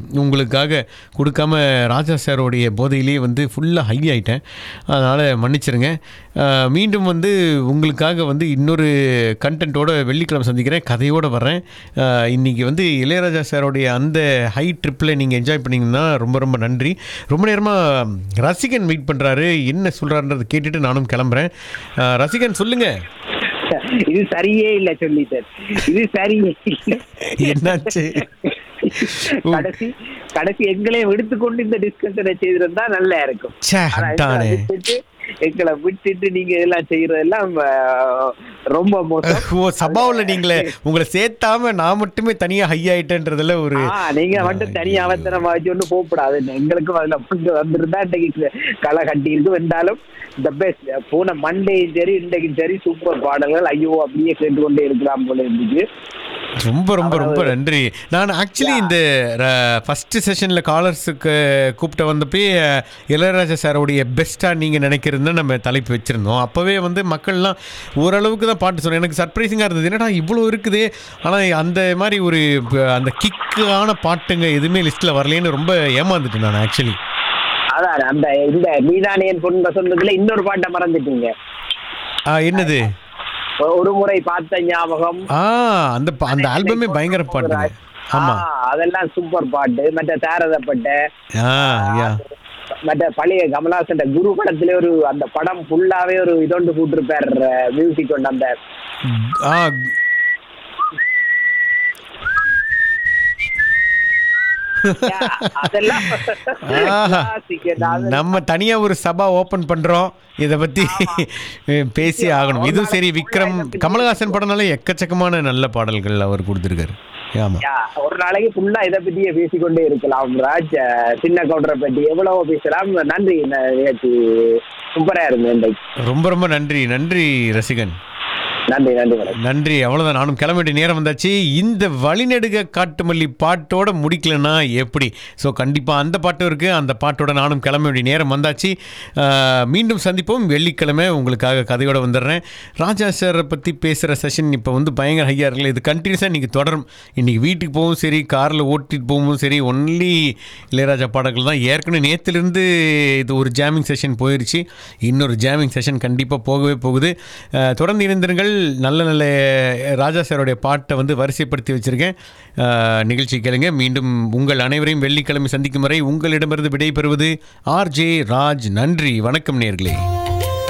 உங்களுக்காக கொடுக்காம ராஜா சாரோடைய போதையிலேயே வந்து ஃபுல்லாக ஹை ஆகிட்டேன். அதனால் மன்னிச்சிருங்க. மீண்டும் வந்து உங்களுக்காக வந்து இன்னொரு கண்டென்ட்டோட வெள்ளிக்கிழமை சந்திக்கிறேன், கதையோடு வர்றேன். இன்றைக்கி வந்து இளையராஜா சாரோடைய அந்த ஹை ட்ரிப்பில் நீங்கள் என்ஜாய் பண்ணிங்கன்னா ரொம்ப ரொம்ப நன்றி. ரொம்ப நேரமாக ரசிகன் வெயிட் பண்ணுறாரு, என்ன சொல்கிறாருன்றதை கேட்டுட்டு நானும் கிளம்புறேன். ரசிகன் சொல்லுங்கள். இது சரியே இல்ல சொல்லிட்டேன், இது சரியே இல்லை. என்னாச்சு? கடைசி எங்களையும் எடுத்துக்கொண்டு இந்த டிஸ்கஷனை செய்திருந்தா நல்லா இருக்கும். எங்களை விட்டுட்டு நீங்க இதெல்லாம் செய்யறதெல்லாம் ரொம்ப மோசம். சபாவில் நீங்களே உங்களை சேர்த்தாம நான் மட்டுமே தனியா ஹை ஆயிட்டேன்றதுல ஒரு நீங்க மட்டும் தனியா அவசரமா வச்சு ஒன்றும் போகக்கூடாது. எங்களுக்கும் அதுல வந்திருந்தா இன்றைக்கு களை கட்டி இருக்கும். என்றாலும் த பெஸ்ட். போன மண்டேயும் சரி இன்றைக்கும் சரி சூப்பர் பாடல்கள். ஐயோ அப்படியே கேட்டுக்கொண்டே இருக்கலாம் போல இருந்துச்சு. ரொம்ப ரொம்ப ரொம்ப நன்றி. நான் ஆக்சுவலி இந்த ஃபஸ்ட்டு செஷனில் காலர்ஸுக்கு கூப்பிட்ட வந்தப்போ இளையராஜா சாரோடைய பெஸ்ட்டாக நீங்கள் நினைக்கிறதுன்னு நம்ம தலைப்பு வச்சுருந்தோம். அப்போவே வந்து மக்கள்லாம் ஓரளவுக்கு தான் பாட்டு சொன்னேன். எனக்கு சர்ப்ரைசிங்காக இருந்தது, என்னடா இவ்வளோ இருக்குது, ஆனால் அந்த மாதிரி ஒரு அந்த கிக்கான பாட்டுங்க எதுவுமே லிஸ்ட்டில் வரலேன்னு ரொம்ப ஏமாந்துட்டேன் நான் ஆக்சுவலி. அதான் அந்த இந்த மீதானியன் பொண்ணு சொன்னதுல இன்னொரு பாட்டை மறந்துட்டீங்க. என்னது? ஒரு முறை பார்த்த ஞாபகம். அந்த ஆல்பமே பயங்கர பாட்டு. ஆமா, அதெல்லாம் சூப்பர் பாட்டு. மற்ற தாரதப்பட்ட மற்ற பழைய கமலஹாசன் குரு படத்துல ஒரு அந்த படம் ஃபுல்லாவே ஒரு இதொண்டு கூட்டிருப்பார் மியூசிக் கொண்டு. அந்த நம்ம தனியா ஒரு சபா ஓபன் பண்றோம், இத பத்தி பேசி ஆகணும். இதுவும் சரி, விக்ரம் கமலஹாசன் படம்னால எக்கச்சக்கமான நல்ல பாடல்கள் அவர் கொடுத்திருக்காரு. ஒரு நாளைக்கு ஃபுல்லா இதை பத்தியே பேசிக்கொண்டே இருக்கலாம். ராஜ் சின்ன கவுண்டரை பற்றி எவ்வளவோ பேசலாம். நன்றி, சூப்பரா இருந்தது. ரொம்ப ரொம்ப நன்றி. நன்றி ரசிகன். நன்றி நன்றி நன்றி. அவ்வளோதான், நானும் கிளம்ப வேண்டிய நேரம் வந்தாச்சு. இந்த வழிநெடுக காட்டுமல்லி பாட்டோட முடிக்கலன்னா எப்படி? ஸோ கண்டிப்பாக அந்த பாட்டும் இருக்குது. அந்த பாட்டோட நானும் கிளம்ப வேண்டிய நேரம் வந்தாச்சு. மீண்டும் சந்திப்போம் வெள்ளிக்கிழமை. உங்களுக்காக கதையோடு வந்துடுறேன். ராஜா சாரை பற்றி பேசுகிற செஷன் இப்போ வந்து பயங்கர ஹையாக இருக்குல்ல, இது கண்டினியூஸாக இன்றைக்கி தொடரும். இன்றைக்கி வீட்டுக்கு போகவும் சரி, காரில் ஓட்டிட்டு போகவும் சரி, ஒன்லி இளையராஜா பாடல்கள் தான். ஏற்கனவே நேற்றுலேருந்து இது ஒரு ஜாமிங் செஷன் போயிடுச்சு. இன்னொரு ஜாமிங் செஷன் கண்டிப்பாக போகவே போகுது. தொடர்ந்து இணைந்திருங்கள். நல்ல நல்ல ராஜா சாரோடைய பாட்டை வந்து வரிசைப்படுத்தி வச்சிருக்கேன். நிகழ்ச்சி கேளுங்க. மீண்டும் உங்கள் அனைவரையும் வெள்ளிக்கிழமை சந்திக்கும் வரை உங்களிடமிருந்து விடைபெறுவது ஆர்ஜே ராஜ். நன்றி, வணக்கம் நேயர்களே.